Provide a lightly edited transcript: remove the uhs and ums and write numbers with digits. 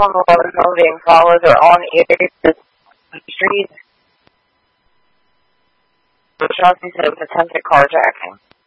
on the phone being followed or on the street. Chauncey said it was attempted carjacking.